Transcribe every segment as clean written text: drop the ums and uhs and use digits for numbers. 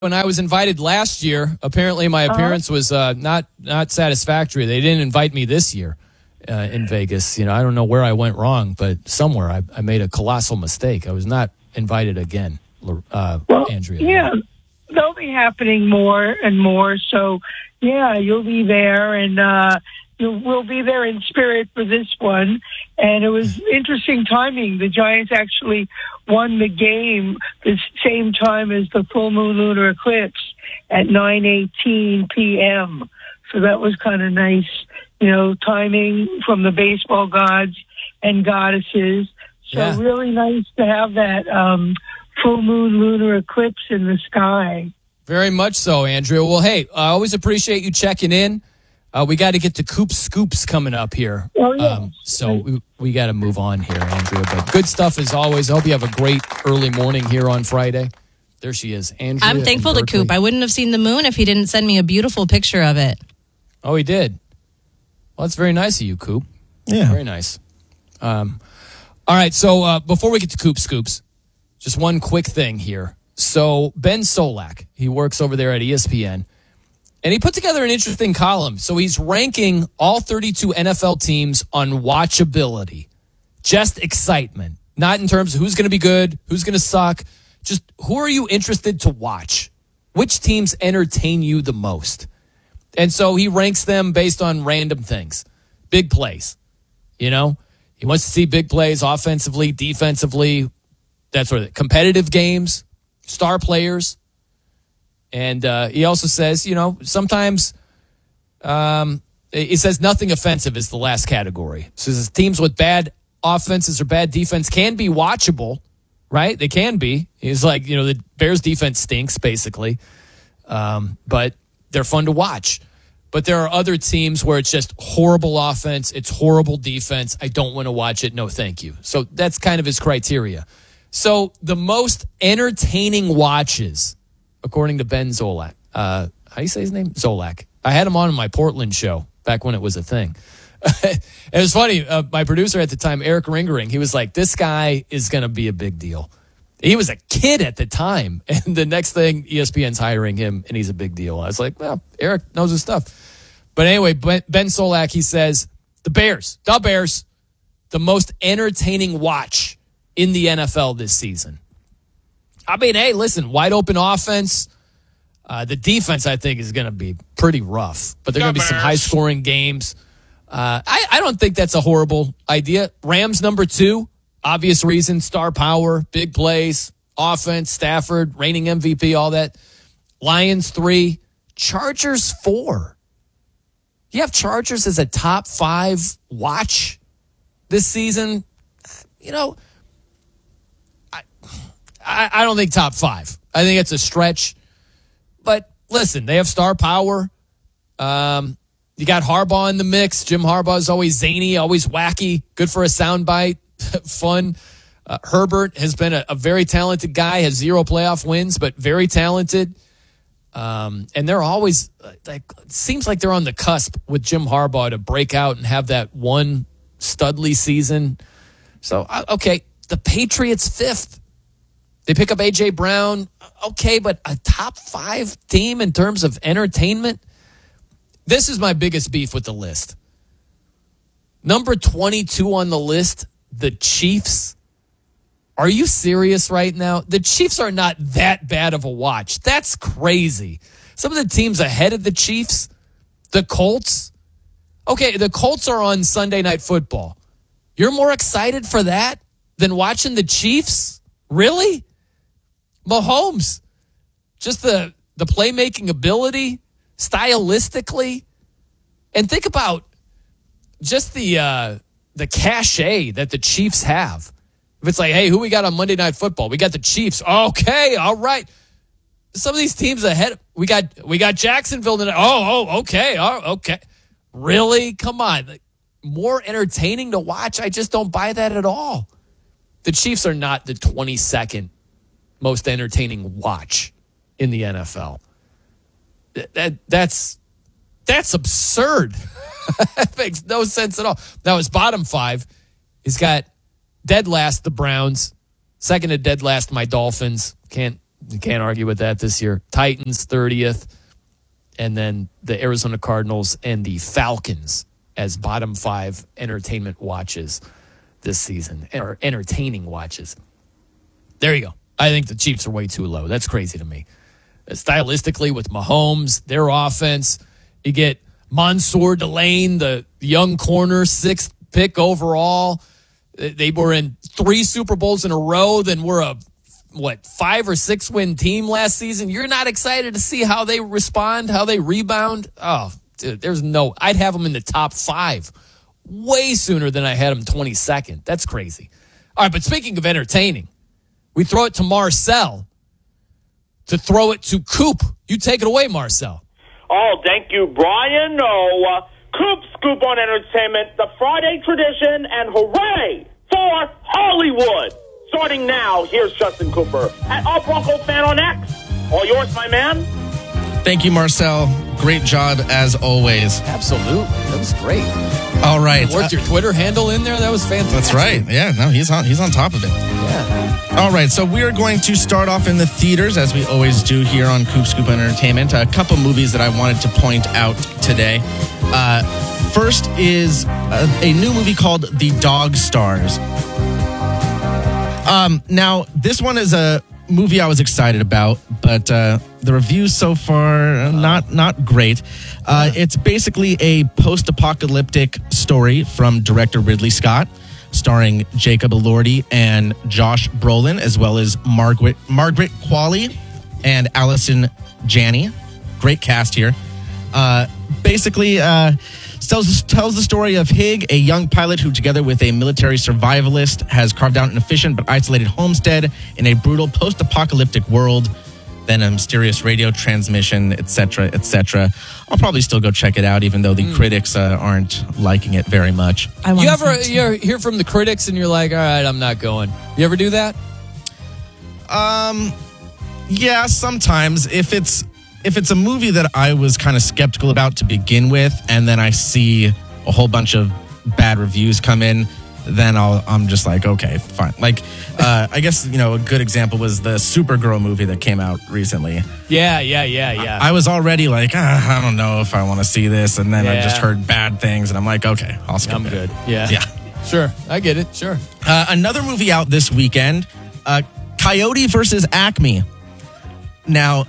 when I was invited last year, apparently my appearance was not satisfactory. They didn't invite me this year in Vegas. You know, I don't know where I went wrong, but somewhere I made a colossal mistake. I was not invited again, Andrea. Yeah, they'll be happening more and more. So, yeah, you'll be there, and we'll be there in spirit for this one. And it was interesting timing. The Giants actually won the game the same time as the full moon lunar eclipse at 9:18 p.m. So that was kind of nice, timing from the baseball gods and goddesses. So really nice to have that full moon lunar eclipse in the sky. Very much so, Andrea. Well, hey, I always appreciate you checking in. We got to get to Coop Scoops coming up here. Oh, yeah. So we got to move on here, Andrea. But good stuff as always. I hope you have a great early morning here on Friday. There she is, Andrea. I'm thankful to Coop. I wouldn't have seen the moon if he didn't send me a beautiful picture of it. Oh, he did? Well, that's very nice of you, Coop. Yeah. Very nice. All right, so before we get to Coop Scoops, just one quick thing here. So Ben Solak, he works over there at ESPN, and he put together an interesting column. So he's ranking all 32 NFL teams on watchability, just excitement, not in terms of who's going to be good, who's going to suck, just who are you interested to watch? Which teams entertain you the most? And so he ranks them based on random things, big plays. He wants to see big plays offensively, defensively, that sort of competitive games, star players. And he also says, sometimes he says nothing offensive is the last category. So he says teams with bad offenses or bad defense can be watchable, right? They can be. He's like, the Bears defense stinks, basically. But they're fun to watch. But there are other teams where it's just horrible offense, it's horrible defense. I don't want to watch it. No, thank you. So that's kind of his criteria. So the most entertaining watches, according to Ben Zolak. How do you say his name? Zolak. I had him on my Portland show back when it was a thing. It was funny. My producer at the time, Eric Ringering, he was like, this guy is going to be a big deal. He was a kid at the time. And the next thing, ESPN's hiring him, and he's a big deal. I was like, well, Eric knows his stuff. But anyway, Ben Solak, he says, the Bears, the most entertaining watch in the NFL this season. I mean, hey, listen, wide open offense. The defense, I think, is going to be pretty rough. But there are going to be some high-scoring games. I don't think that's a horrible idea. Rams, number 2. Obvious reason, star power, big plays, offense, Stafford, reigning MVP, all that. Lions 3, Chargers 4. You have Chargers as a top 5 watch this season. I don't think top 5. I think it's a stretch. But listen, they have star power. You got Harbaugh in the mix. Jim Harbaugh is always zany, always wacky, good for a soundbite. Fun. Herbert has been a very talented guy, has 0 playoff wins, but very talented. And they're always, it seems like they're on the cusp with Jim Harbaugh to break out and have that one studly season. So, okay, the Patriots 5th. They pick up A.J. Brown. Okay, but a top 5 team in terms of entertainment? This is my biggest beef with the list. Number 22 on the list, the Chiefs. Are you serious right now? The Chiefs are not that bad of a watch. That's crazy. Some of the teams ahead of the Chiefs, the Colts. Okay, the Colts are on Sunday Night Football. You're more excited for that than watching the Chiefs? Really? Mahomes. Just the playmaking ability, stylistically. And think about just the cachet that the Chiefs have. If it's like, hey, who we got on Monday Night Football? We got the Chiefs. Okay, all right. Some of these teams ahead. We got Jacksonville tonight. Okay. Okay. Really? Come on. More entertaining to watch? I just don't buy that at all. The Chiefs are not the 22nd most entertaining watch in the NFL. That's absurd. That makes no sense at all. Now, his bottom 5, he's got dead last, the Browns. Second to dead last, my Dolphins. Can't You can't argue with that this year. Titans 30th, and then the Arizona Cardinals and the Falcons as bottom 5 entertainment watches this season, or entertaining watches. There you go. I think the Chiefs are way too low. That's crazy to me. Stylistically, with Mahomes, their offense, you get Mansour Delane, the young corner, 6th pick overall. They were in 3 Super Bowls in a row, then we're a 5 or 6 win team last season. You're not excited to see how they respond, how they rebound? Oh, dude, I'd have them in the top 5 way sooner than I had them 22nd. That's crazy. All right, but speaking of entertaining, we throw it to Marcel to throw it to Coop. You take it away, Marcel. Oh, thank you, Brian. Coop Scoop on Entertainment, the Friday tradition, and hooray for Hollywood. Starting now, here's Justin Cooper at All Bronco Fan on X. All yours, my man. Thank you, Marcel. Great job, as always. Absolutely. That was great. All right. Worked your Twitter handle in there? That was fantastic. That's right. Yeah, no, he's on top of it. Yeah. All right, so we are going to start off in the theaters, as we always do here on Coop Scoop Entertainment. A couple movies that I wanted to point out today. First is a new movie called The Dog Stars. Now, this one is a movie I was excited about, but the reviews so far not great. It's basically a post-apocalyptic story from director Ridley Scott, starring Jacob Elordi and Josh Brolin, as well as Margaret Qualley and Allison Janney. Great cast here. Basically, tells the story of Hig, a young pilot who, together with a military survivalist, has carved out an efficient but isolated homestead in a brutal post-apocalyptic world. Then a mysterious radio transmission, etc., etc. I'll probably still go check it out, even though the critics aren't liking it very much. You ever hear from the critics and you're like, all right, I'm not going. You ever do that? Yeah, sometimes. If it's a movie that I was kind of skeptical about to begin with, and then I see a whole bunch of bad reviews come in, then I'm just like, okay, fine. Like, I guess, a good example was the Supergirl movie that came out recently. Yeah. I was already like, I don't know if I want to see this, and then I just heard bad things, and I'm like, okay, I'll skip it. I'm good. Yeah. Sure, I get it, sure. Another movie out this weekend, Coyote versus Acme. Now,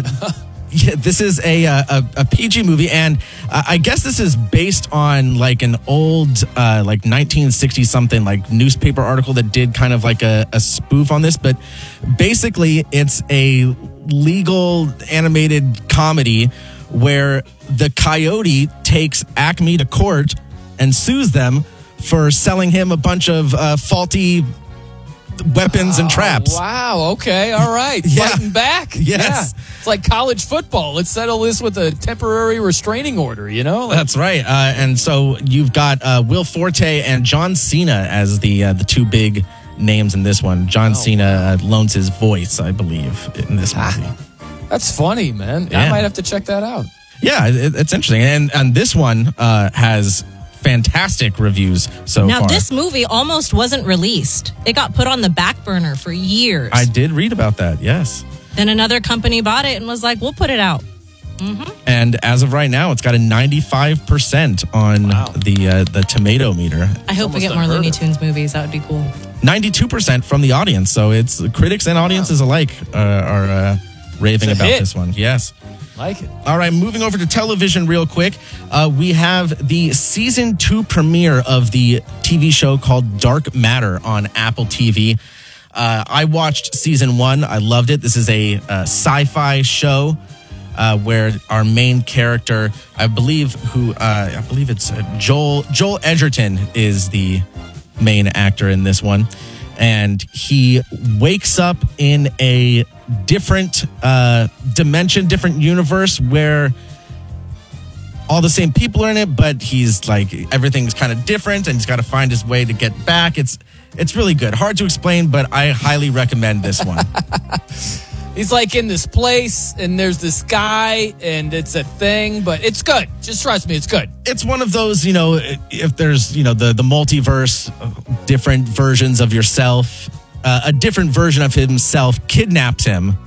this is a PG movie, and I guess this is based on like an old 1960-something like newspaper article that did kind of like a spoof on this, but basically it's a legal animated comedy where the coyote takes Acme to court and sues them for selling him a bunch of faulty weapons and traps. Wow, okay, all right. Yeah. Fighting back. Yes. Yeah. It's like college football. Let's settle this with a temporary restraining order, That's right. And so you've got Will Forte and John Cena as the two big names in this one. John Cena loans his voice, I believe, in this movie. That's funny, man. Yeah. I might have to check that out. Yeah, it's interesting. And this one has fantastic reviews so far. Now, this movie almost wasn't released. It got put on the back burner for years. I did read about that, yes. Then another company bought it and was like, we'll put it out. Mm-hmm. And as of right now, it's got a 95% on the tomato meter. I hope we get more Looney Tunes movies. That would be cool. 92% from the audience. So it's critics and audiences alike are raving about this one. Yes. Like it. All right, moving over to television real quick. We have the season 2 premiere of the TV show called Dark Matter on Apple TV. I watched season 1. I loved it. This is a sci-fi show where our main character, I believe it's Joel Edgerton is the main actor in this one. And he wakes up in a different dimension, different universe where all the same people are in it, but he's like, everything's kind of different and he's got to find his way to get back. It's really good. Hard to explain, but I highly recommend this one. He's like in this place and there's this guy and it's a thing, but it's good. Just trust me, it's good. It's one of those, if there's, the multiverse, different versions of yourself, a different version of himself kidnaps him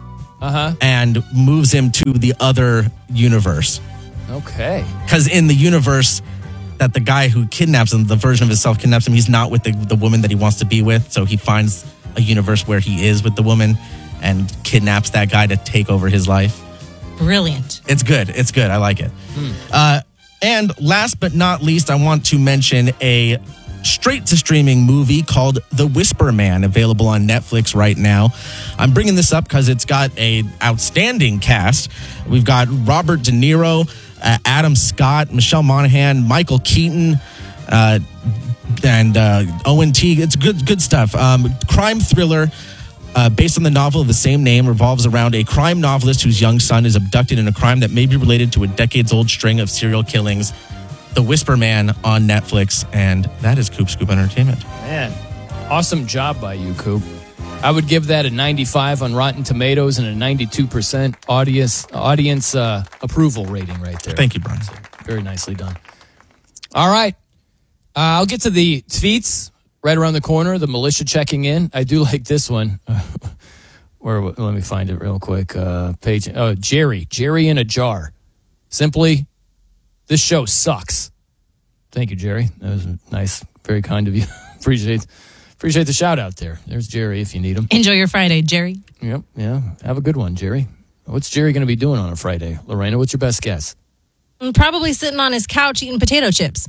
and moves him to the other universe. Okay. Because in the universe that the guy who kidnaps him, the version of himself kidnaps him, he's not with the woman that he wants to be with. So he finds a universe where he is with the woman and kidnaps that guy to take over his life. Brilliant. It's good. It's good. I like it. And last but not least, I want to mention a straight-to-streaming movie called The Whisper Man, available on Netflix right now. I'm bringing this up because it's got an outstanding cast. We've got Robert De Niro, Adam Scott, Michelle Monaghan, Michael Keaton, and Owen Teague. It's good stuff. Crime thriller. Based on the novel of the same name, revolves around a crime novelist whose young son is abducted in a crime that may be related to a decades-old string of serial killings. The Whisper Man on Netflix, and that is Coop Scoop Entertainment. Man, awesome job by you, Coop. I would give that a 95 on Rotten Tomatoes and a 92% audience approval rating right there. Thank you, Brian. Very nicely done. All right. I'll get to the tweets right around the corner, the militia checking in. I do like this one. Let me find it real quick. Page. Oh, Jerry in a jar. Simply, this show sucks. Thank you, Jerry. That was nice. Very kind of you. Appreciate the shout out there. There's Jerry if you need him. Enjoy your Friday, Jerry. Yep. Yeah. Have a good one, Jerry. What's Jerry going to be doing on a Friday? Lorena, what's your best guess? Probably sitting on his couch eating potato chips.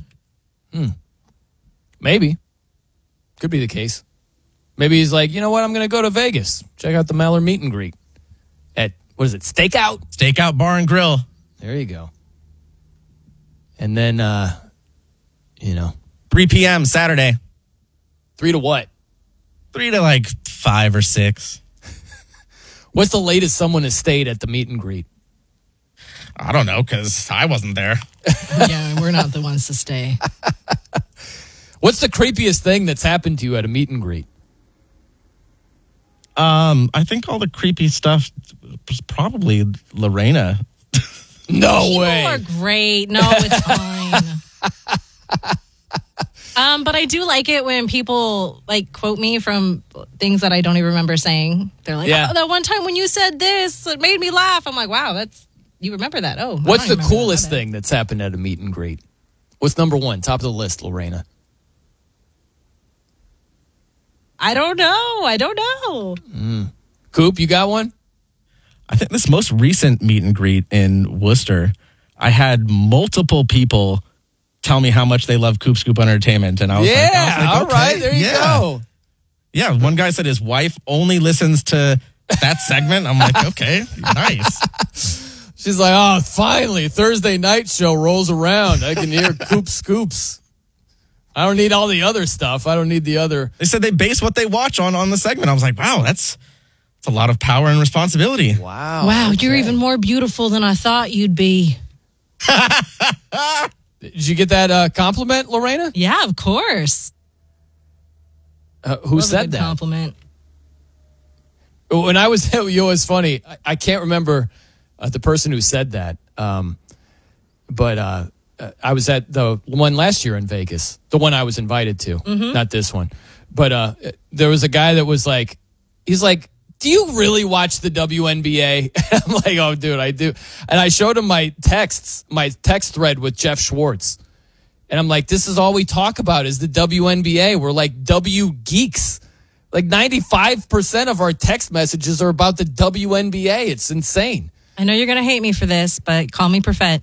Maybe. Could be the case. Maybe he's like, you know what? I'm going to go to Vegas. Check out the Maller meet and greet at, what is it, Stakeout? Stakeout Bar and Grill. There you go. And then, 3 p.m. Saturday. 3 to what? 3 to like 5 or 6. What's the latest someone has stayed at the meet and greet? I don't know, because I wasn't there. Yeah, we're not the ones to stay. What's the creepiest thing that's happened to you at a meet and greet? I think all the creepy stuff was probably Lorena. No way. People are great. No, it's fine. But I do like it when people like quote me from things that I don't even remember saying. They're like, Yeah. "Oh, that one time when you said this, it made me laugh." I'm like, "Wow, you remember that?" Oh, What's I the remember that. coolest My bad. thing that's happened at a meet and greet? What's number one? Top of the list, Lorena. I don't know. Coop, you got one? I think this most recent meet and greet in Worcester, I had multiple people tell me how much they love Coop Scoop Entertainment. And I was like, all okay, right, there you go. Yeah, one guy said his wife only listens to that segment. I'm like, okay, nice. She's like, oh, finally, Thursday night show rolls around. I can hear Coop Scoops. I don't need all the other stuff. I don't need the other. They said they base what they watch on the segment. I was like, wow, that's a lot of power and responsibility. Wow, you're even more beautiful than I thought you'd be. Did you get that compliment, Lorena? Yeah, of course. Who Love a said good that? compliment. When I was, it was funny. I can't remember the person who said that. But I was at the one last year in Vegas, the one I was invited to, not this one. But there was a guy that was like, he's like, do you really watch the WNBA? I'm like, oh, dude, I do. And I showed him my text thread with Jeff Schwartz. And I'm like, this is all we talk about is the WNBA. We're like W geeks. Like 95% of our text messages are about the WNBA. It's insane. I know you're going to hate me for this, but call me Perfet.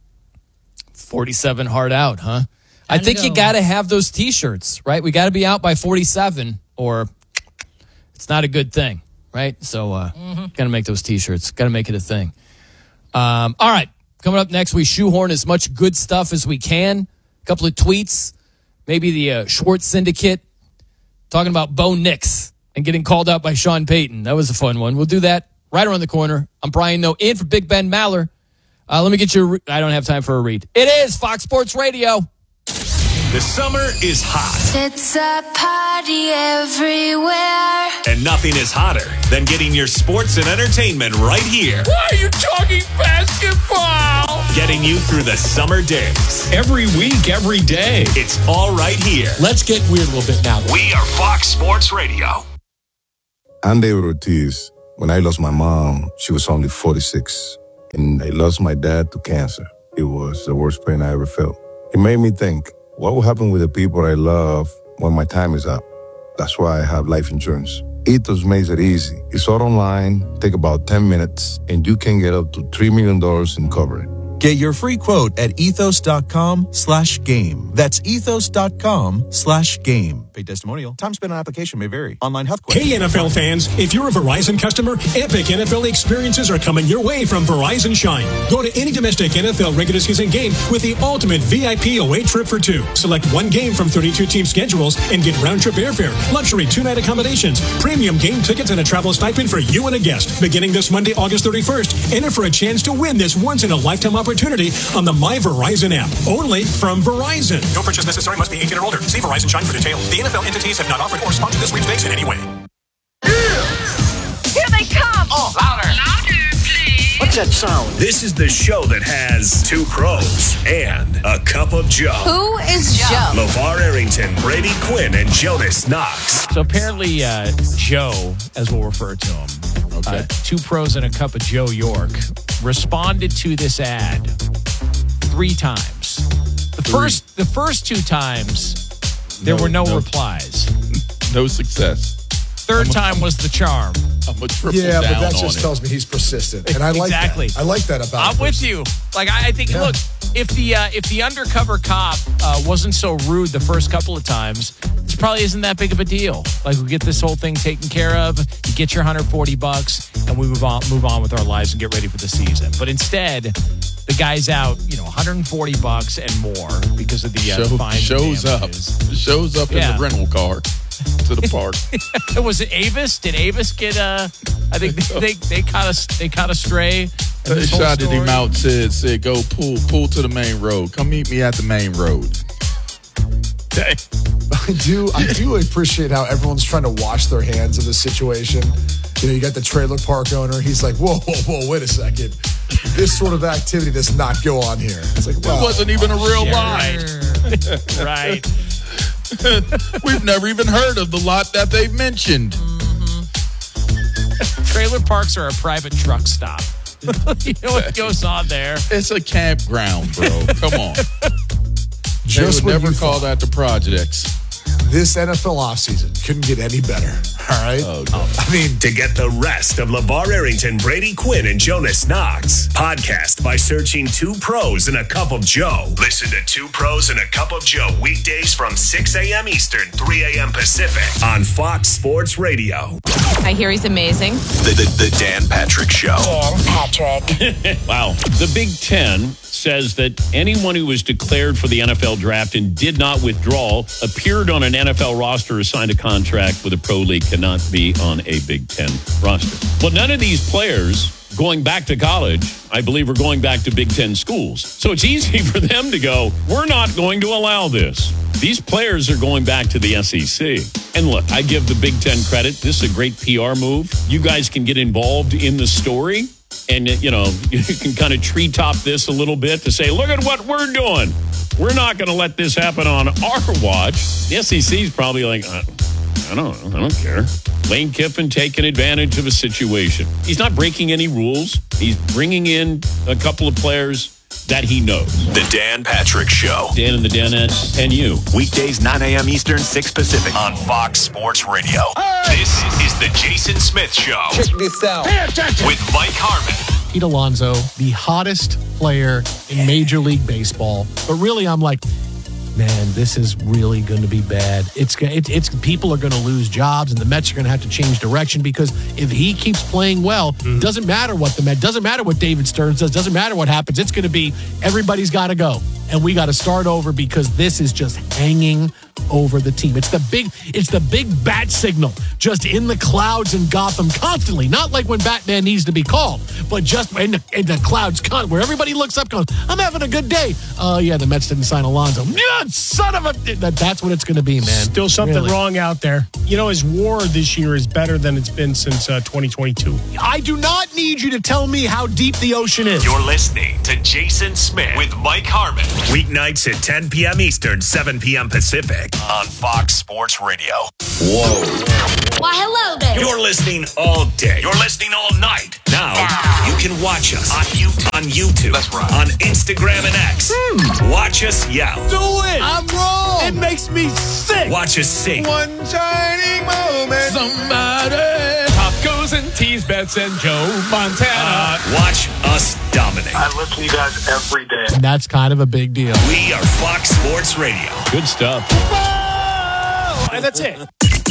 47 hard out, huh? I Time to think you go. got to have those T-shirts, right? We got to be out by 47 or it's not a good thing, right? So got to make those T-shirts. Got to make it a thing. All right. Coming up next, we shoehorn as much good stuff as we can. A couple of tweets. Maybe the Schwartz Syndicate talking about Bo Nix and getting called out by Sean Payton. That was a fun one. We'll do that right around the corner. I'm Brian Noe in for Big Ben Maller. Let me get you. I don't have time for a read. It is Fox Sports Radio. The summer is hot, It's a party everywhere. and nothing is hotter than getting your sports and entertainment right here. Why are you talking basketball? Getting you through the summer days. Every week, every day. It's all right here. Let's get weird a little bit now. We are Fox Sports Radio. Andy Ortiz, When I lost my mom, she was only 46. And I lost my dad to cancer. It was the worst pain I ever felt. It made me think, what will happen with the people I love when my time is up? That's why I have life insurance. Ethos makes it easy. It's all online, take about 10 minutes, and you can get up to $3 million in coverage. Get your free quote at ethos.com/game. That's ethos.com/game. Paid testimonial. Time spent on application may vary. Online health questions. Hey, NFL fans. If you're a Verizon customer, epic NFL experiences are coming your way from Verizon Shine. Go to any domestic NFL regular season game with the ultimate VIP away trip for two. Select one game from 32 team schedules and get round-trip airfare, luxury two-night accommodations, premium game tickets, and a travel stipend for you and a guest. Beginning this Monday, August 31st, enter for a chance to win this once-in-a-lifetime opportunity on the My Verizon app. Only from Verizon. No purchase necessary. Must be 18 or older. See Verizon Shine for details. The NFL entities have not offered or sponsored this sweepstakes in any way. Here they come! Oh, louder! Louder, please! What's that sound? This is the show that has two pros and a cup of Joe. Who is Joe? LeVar Arrington, Brady Quinn, and Jonas Knox. So apparently, Joe, as we'll refer to him, two pros and a cup of Joe York, responded to this ad 3 times. The first 2 times, there were no replies. No success. Third time was the charm. I'm a triple yeah, down but that on just it. tells me he's persistent, and I like Exactly. that. I like that about I'm him. with you. Like I think, look, if the undercover cop wasn't so rude the first couple of times, this probably isn't that big of a deal. Like we get this whole thing taken care of, you get your $140, and we move on with our lives and get ready for the season. But instead, the guy's out, $140 and more because of the fines. Shows up in the rental car to the park. Was it Avis? Did Avis get I think they caught a stray. They shouted him out, said go pull to the main road. Come meet me at the main road. I do appreciate how everyone's trying to wash their hands of this situation. You got the trailer park owner. He's like, whoa, wait a second. This sort of activity does not go on here. It's like, well, it wasn't even a real line. Right. We've never even heard of the lot that they've mentioned. Mm-hmm. Trailer parks are a private truck stop. You know what goes on there? It's a campground, bro. Come on. Just they would when never you call thought that the projects. This NFL offseason couldn't get any better. All right? To get the rest of LeVar Arrington, Brady Quinn, and Jonas Knox, podcast by searching 2 Pros and a Cup of Joe. Listen to 2 Pros and a Cup of Joe weekdays from 6 a.m. Eastern, 3 a.m. Pacific on Fox Sports Radio. I hear he's amazing. The Dan Patrick Show. Dan Patrick. Wow. The Big Ten says that anyone who was declared for the NFL draft and did not withdraw, appeared on an NFL roster or signed a contract with a pro league cannot be on a Big Ten roster. Well, none of these players going back to college, I believe, are going back to Big Ten schools. So it's easy for them to go, we're not going to allow this. These players are going back to the SEC. And look, I give the Big Ten credit. This is a great PR move. You guys can get involved in the story. And, you can kind of treetop this a little bit to say, look at what we're doing. We're not going to let this happen on our watch. The SEC is probably like, I don't know. I don't care. Lane Kiffin taking advantage of a situation. He's not breaking any rules. He's bringing in a couple of players that he knows. The Dan Patrick Show. Dan and the Danettes and you. Weekdays, 9 a.m. Eastern, 6 Pacific on Fox Sports Radio. This is the Jason Smith Show. Check this out. With Mike Harmon. Pete Alonso, the hottest player in Major League Baseball. But really, I'm like, man, this is really going to be bad. It's people are going to lose jobs, and the Mets are going to have to change direction because if he keeps playing well, doesn't matter what doesn't matter what David Stearns does, doesn't matter what happens. It's going to be everybody's got to go, and we got to start over because this is just hanging over the team. It's the big bat signal just in the clouds in Gotham constantly. Not like when Batman needs to be called, but just in the clouds where everybody looks up going, I'm having a good day. Oh, yeah, the Mets didn't sign Alonso. Yeah, son of a... That's what it's going to be, man. Still something wrong out there. His WAR this year is better than it's been since 2022. I do not need you to tell me how deep the ocean is. You're listening to Jason Smith with Mike Harmon. Weeknights at 10 p.m. Eastern, 7 p.m. Pacific on Fox Sports Radio. Whoa. Why, hello there. You're listening all day. You're listening all night. Now you can watch us on YouTube, That's right. on Instagram and X. Watch us yell. Do it. I'm wrong. It makes me sick. Watch us sing. One shining moment. Somebody. Pop goes and tease Bets and Joe Montana. Watch us dominate. I listen to you guys every day. And that's kind of a big deal. We are Fox Sports Radio. Good stuff. Whoa! And that's it.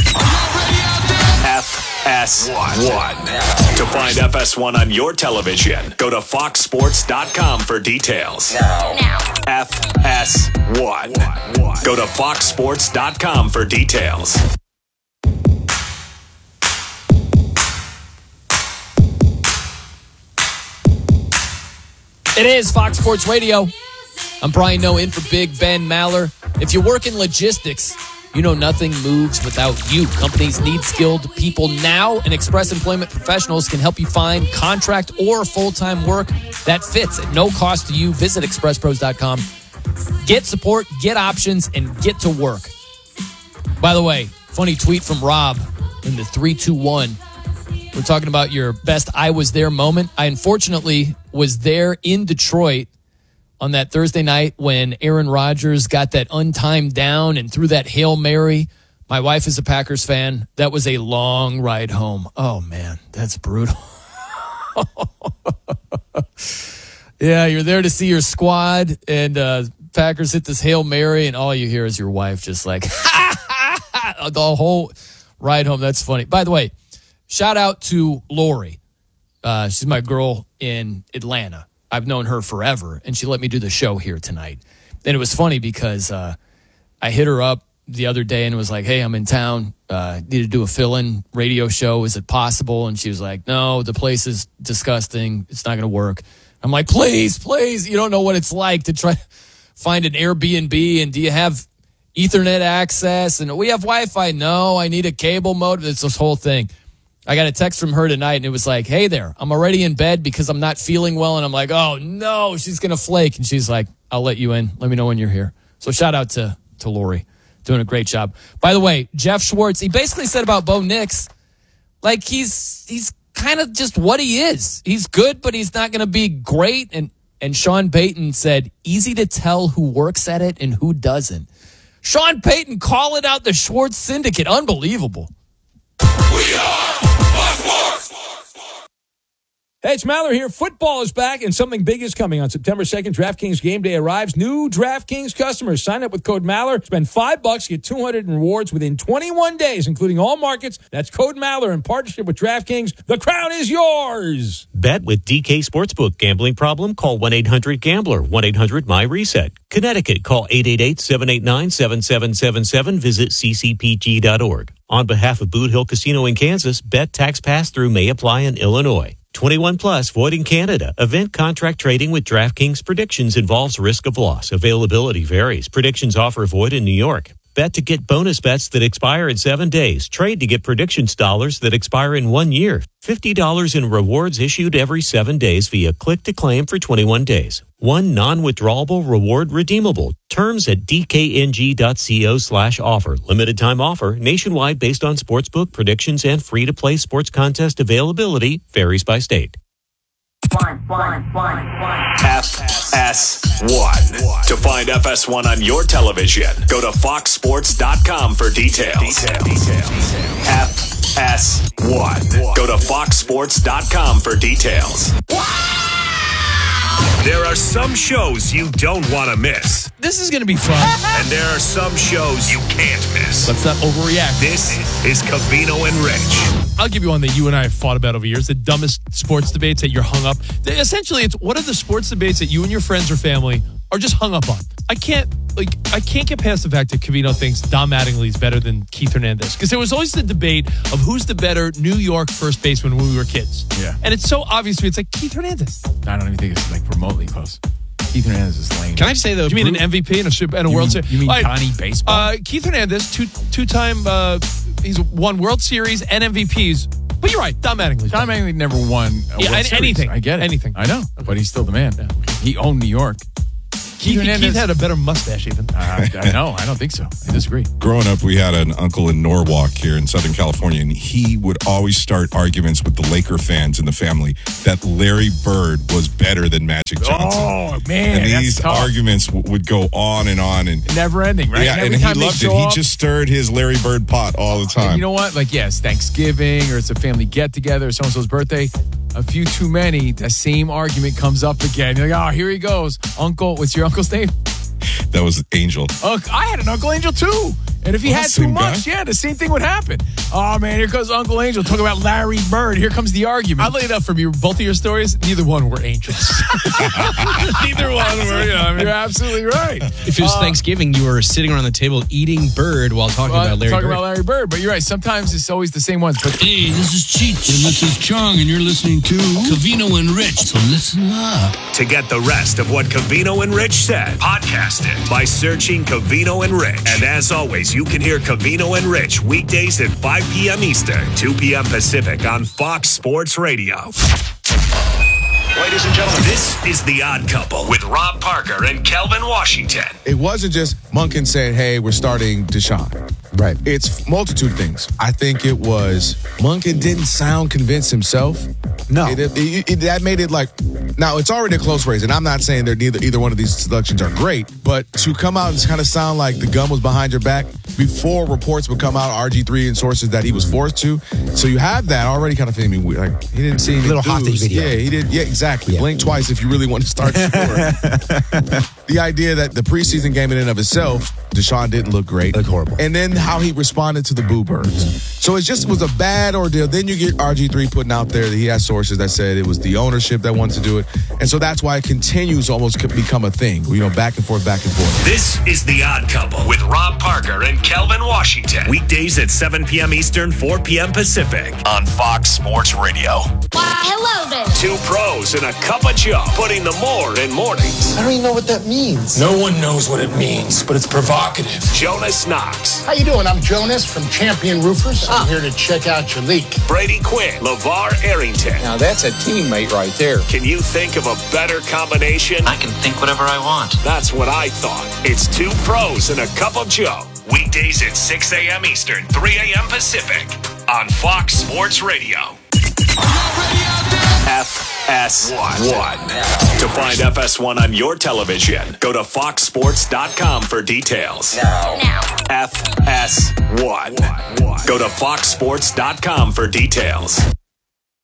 FS1. To find FS1 on your television, go to foxsports.com for details. Now. FS1. Go to foxsports.com for details. It is Fox Sports Radio. I'm Brian Noe in for Big Ben Maller. If you work in logistics, you know nothing moves without you. Companies need skilled people now, and Express Employment Professionals can help you find contract or full-time work that fits at no cost to you. Visit expresspros.com. Get support, get options, and get to work. By the way, funny tweet from Rob in the 321. We're talking about your best I was there moment. I unfortunately was there in Detroit on that Thursday night when Aaron Rodgers got that untimed down and threw that Hail Mary. My wife is a Packers fan. That was a long ride home. Oh, man, that's brutal. Yeah, you're there to see your squad, and Packers hit this Hail Mary, and all you hear is your wife just like, the whole ride home. That's funny. By the way, shout out to Lori. She's my girl in Atlanta. I've known her forever, and she let me do the show here tonight. And it was funny because I hit her up the other day and was like, hey, I'm in town. Need to do a fill-in radio show. Is it possible? And she was like, no, the place is disgusting. It's not going to work. I'm like, please, you don't know what it's like to try to find an Airbnb, and do you have Ethernet access? And we have Wi-Fi. No, I need a cable modem. It's this whole thing. I got a text from her tonight, and it was like, hey there, I'm already in bed because I'm not feeling well. And I'm like, oh, no, she's going to flake. And she's like, I'll let you in. Let me know when you're here. So shout out to Lori. Doing a great job. By the way, Jeff Schwartz, he basically said about Bo Nix, like he's kind of just what he is. He's good, but he's not going to be great. And Sean Payton said, easy to tell who works at it and who doesn't. Sean Payton calling out the Schwartz Syndicate. Unbelievable. We are Fox Sports. Hey, it's Maller here. Football is back, and something big is coming. On September 2nd, DraftKings Game Day arrives. New DraftKings customers sign up with code Maller. Spend $5, get 200 in rewards within 21 days, including all markets. That's code Maller in partnership with DraftKings. The crown is yours. Bet with DK Sportsbook. Gambling problem? Call 1-800-GAMBLER. 1-800-MY-RESET. Connecticut. Call 888-789-7777. Visit ccpg.org. On behalf of Boot Hill Casino in Kansas, bet tax pass-through may apply in Illinois. 21 plus, void in Canada. Event contract trading with DraftKings predictions involves risk of loss. Availability varies. Predictions offer void in New York. Bet to get bonus bets that expire in 7 days. Trade to get predictions dollars that expire in 1 year. $50 in rewards issued every 7 days via click to claim for 21 days. One non-withdrawable reward redeemable. Terms at dkng.co/offer. Limited time offer. Nationwide based on sportsbook predictions and free-to-play sports contest availability. Varies by state. FS1. To find FS1 on your television, go to foxsports.com for details. FS1. Go to foxsports.com for details. There are some shows you don't want to miss. This is going to be fun. And there are some shows you can't miss. Let's not overreact. This is Covino and Rich. I'll give you one that you and I have fought about over years. The dumbest sports debates that you're hung up. Essentially, it's what are the sports debates that you and your friends or family are just hung up on? I can't get past the fact that Covino thinks Dom Mattingly is better than Keith Hernandez. Because there was always the debate of who's the better New York first baseman when we were kids. Yeah. And it's so obvious to me. It's like Keith Hernandez. I don't even think it's like remotely close. Keith Hernandez is lame. Can I just say though? Do you mean an MVP and a World Series? You mean Connie baseball? Keith Hernandez, two-time. He's won World Series and MVPs. But you're right, Dom Mattingly. Dom Mattingly never won a World Series. Anything. I get it. Anything. I know, but he's still the man. He owned New York. Keith had a better mustache even. I know. I don't think so. I disagree. Growing up, we had an uncle in Norwalk here in Southern California, and he would always start arguments with the Laker fans in the family that Larry Bird was better than Magic Johnson. Oh, man. And these that's tough. arguments would go on and on. And never ending, right? Yeah, and he loved it. He just stirred his Larry Bird pot all the time. And you know what? Like, yes, Thanksgiving or it's a family get-together or so-and-so's birthday. A few too many, the same argument comes up again. You're like, oh, here he goes. Uncle, what's your uncle's name? That was Angel. I had an Uncle Angel, too. And if he had too much, the same thing would happen. Oh, man, here comes Uncle Angel talking about Larry Bird. Here comes the argument. I'll lay it up from both of your stories. Neither one were angels. Neither one were. You're absolutely right. If it was Thanksgiving, you were sitting around the table eating bird while talking about Larry Bird. But you're right. Sometimes it's always the same ones. But hey, this is Cheech. And this is Chong. And you're listening to Covino and Rich. So listen up. To get the rest of what Covino and Rich said, podcast it by searching Covino and Rich. And as always, you can hear Covino and Rich weekdays at 5 p.m. Eastern, 2 p.m. Pacific on Fox Sports Radio. Ladies and gentlemen, this is The Odd Couple with Rob Parker and Kelvin Washington. It wasn't just Monken saying, hey, we're starting Deshaun. Right. It's multitude of things. I think it was Monken didn't sound convinced himself. No. That made it like, now it's already a close race, and I'm not saying they're either one of these selections are great, but to come out and kind of sound like the gun was behind your back before reports would come out, RG3 and sources that he was forced to. So you have that already kind of feeling weird. Like, he didn't see any little hostage video. Yeah, he did. Yeah, exactly. Yeah. Blink twice if you really want to start scoring. The idea that the preseason game in and of itself, Deshaun didn't look great. Looked horrible. And then how he responded to the boo birds. So it just was a bad ordeal. Then you get RG3 putting out there that he has sources that said it was the ownership that wanted to do it. And so that's why it continues to almost become a thing. Back and forth, back and forth. This is The Odd Couple with Rob Parker and Kelvin Washington. Weekdays at 7 p.m. Eastern, 4 p.m. Pacific on Fox Sports Radio. Why, hello there. Two pros and a cup of Joe, putting the more in mornings. I don't even know what that means. No one knows what it means, but it's provocative. Jonas Knox. How you doing? I'm Jonas from Champion Roofers. I'm here to check out your leak. Brady Quinn. LeVar Arrington. Now that's a teammate right there. Can you think of a better combination? I can think whatever I want. That's what I thought. It's two pros and a cup of Joe. Weekdays at 6 a.m. Eastern, 3 a.m. Pacific on Fox Sports Radio. FS1. To find FS1 on your television, go to foxsports.com for details. Now. FS1. Go to foxsports.com for details.